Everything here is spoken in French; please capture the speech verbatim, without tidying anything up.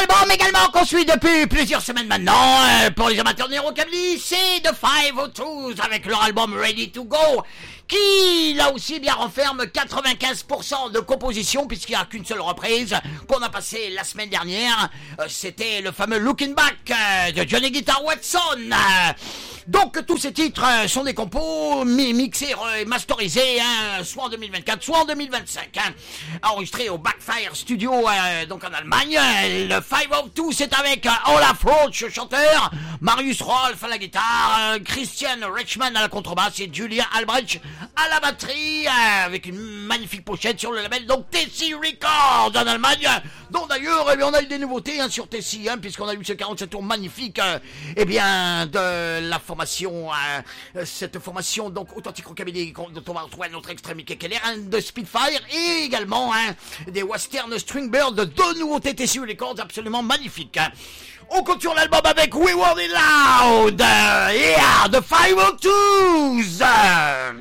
album également qu'on suit depuis plusieurs semaines maintenant euh, pour les amateurs de rockabilly, c'est The five oh twos avec leur album Ready to Go, qui là aussi bien renferme quatre-vingt-quinze pour cent de composition puisqu'il n'y a qu'une seule reprise qu'on a passée la semaine dernière. Euh, c'était le fameux Looking Back euh, de Johnny Guitar Watson. Euh, donc tous ces titres euh, sont des compos mi- mixés et masterisés, hein, soit en deux mille vingt-quatre, soit en deux mille vingt-cinq, hein, enregistrés au Backfire Studio euh, donc en Allemagne. Le five oh two c'est avec euh, Olaf Roach chanteur, Marius Rolf à la guitare, euh, Christian Reichmann à la contrebasse et Julia Albrecht à la batterie, euh, avec une magnifique pochette sur le label donc T C Records en Allemagne, dont d'ailleurs eh bien, on a eu des nouveautés hein, sur T C, hein, puisqu'on a eu ce quarante-sept tours magnifique euh, eh bien de la formation euh, cette formation donc authentique rockabilly dont on va retrouver notre extrait Mickey Keller, hein, de Spitfire et également hein, des Western String Bird, deux nouveautés T C Records absolument magnifiques. Hein. On continue l'album avec We Want It Loud, uh, yeah, The five oh twos. Uh.